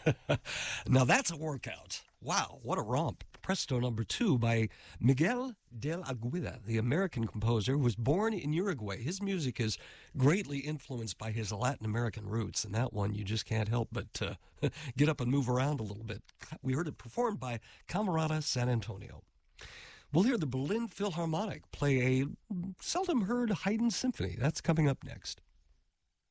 Now that's a workout. Wow, what a romp. Presto number two by Miguel del Aguila, the American composer who was born in Uruguay. His music is greatly influenced by his Latin American roots, and that one you just can't help but get up and move around a little bit. We heard it performed by Camerata San Antonio. We'll hear the Berlin Philharmonic play a seldom heard Haydn symphony. That's coming up next.